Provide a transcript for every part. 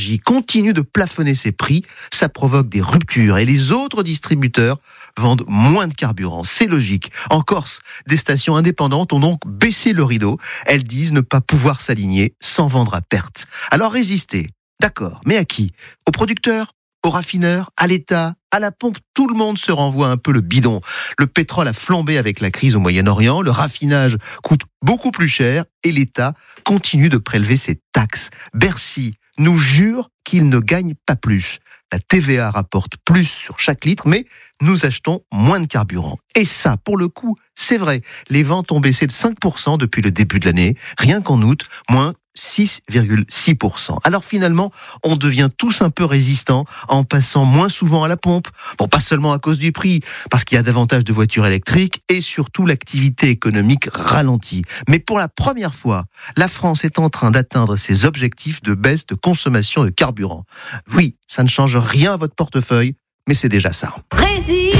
Énergie continue de plafonner ses prix. Ça provoque des ruptures et les autres distributeurs vendent moins de carburant. C'est logique. En Corse, des stations indépendantes ont donc baissé le rideau. Elles disent ne pas pouvoir s'aligner sans vendre à perte. Alors résistez. D'accord, mais à qui ? Aux producteurs ? Aux raffineurs, à l'État, à la pompe, tout le monde se renvoie un peu le bidon. Le pétrole a flambé avec la crise au Moyen-Orient, le raffinage coûte beaucoup plus cher et l'État continue de prélever ses taxes. Bercy nous jure qu'il ne gagne pas plus. La TVA rapporte plus sur chaque litre, mais nous achetons moins de carburant. Et ça, pour le coup, c'est vrai. Les ventes ont baissé de 5% depuis le début de l'année. Rien qu'en août, moins 6,6%. Alors finalement, on devient tous un peu résistants en passant moins souvent à la pompe. Bon, pas seulement à cause du prix, parce qu'il y a davantage de voitures électriques et surtout l'activité économique ralentit. Mais pour la première fois, la France est en train d'atteindre ses objectifs de baisse de consommation de carburant. Oui, ça ne change rien à votre portefeuille, mais c'est déjà ça. Résiste.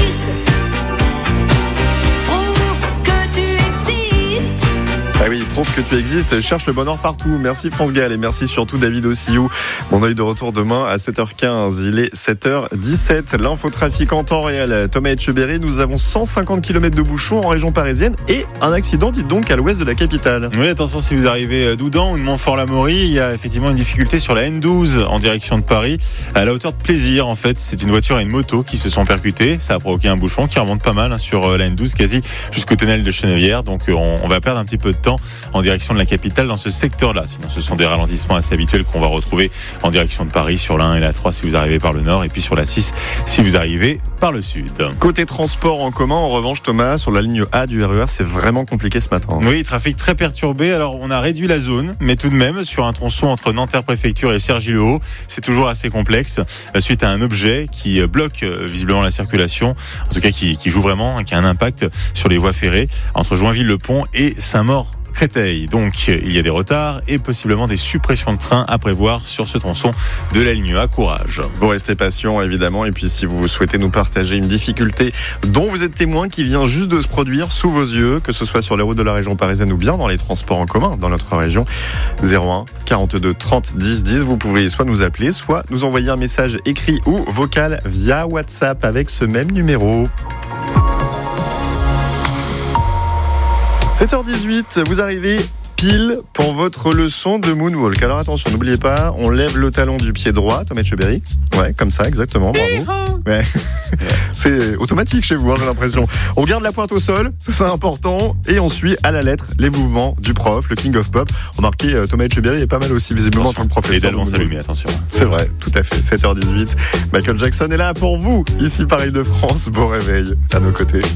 Ah oui, prouve que tu existes, cherche le bonheur partout. Merci France Gall et merci surtout David Ossiou. Mon œil de retour demain à 7h15, il est 7h17. L'infotrafic en temps réel. Thomas Etcheberry, nous avons 150 km de bouchons en région parisienne et un accident, dites donc, à l'ouest de la capitale. Oui, attention, si vous arrivez d'Oudan ou de Montfort-l'Amaury, il y a effectivement une difficulté sur la N12 en direction de Paris, à la hauteur de Plaisir. En fait, c'est une voiture et une moto qui se sont percutées. Ça a provoqué un bouchon qui remonte pas mal sur la N12, quasi jusqu'au tunnel de Chenevière. Donc on va perdre un petit peu de temps en direction de la capitale dans ce secteur-là. Sinon, ce sont des ralentissements assez habituels qu'on va retrouver en direction de Paris sur la 1 et la 3 si vous arrivez par le nord et puis sur la 6 si vous arrivez par le sud. Côté transport en commun, en revanche, Thomas, sur la ligne A du RER, c'est vraiment compliqué ce matin. Oui, trafic très perturbé. Alors, on a réduit la zone, mais tout de même, sur un tronçon entre Nanterre-Préfecture et Cergy-le-Haut, c'est toujours assez complexe, suite à un objet qui bloque visiblement la circulation, en tout cas qui joue vraiment, qui a un impact sur les voies ferrées entre Joinville-le-Pont et Saint-Maur. Créteil. Donc, il y a des retards et possiblement des suppressions de trains à prévoir sur ce tronçon de la ligne A. Courage. Vous restez patient, évidemment. Et puis, si vous souhaitez nous partager une difficulté dont vous êtes témoin qui vient juste de se produire sous vos yeux, que ce soit sur les routes de la région parisienne ou bien dans les transports en commun dans notre région, 01 42 30 10 10. Vous pouvez soit nous appeler, soit nous envoyer un message écrit ou vocal via WhatsApp avec ce même numéro. 7h18, vous arrivez pile pour votre leçon de moonwalk. Alors attention, n'oubliez pas, on lève le talon du pied droit, Thomas Etcheberry. Ouais, comme ça, exactement, bravo. Ouais. C'est automatique chez vous, j'ai l'impression. On garde la pointe au sol, ça c'est important, et on suit à la lettre les mouvements du prof, le King of Pop. Remarquez, Thomas Etcheberry est pas mal aussi visiblement en tant que professeur. Les dalles vont s'allumer, attention. C'est vrai, tout à fait, 7h18. Michael Jackson est là pour vous, ici par Île-de-France. Beau réveil à nos côtés.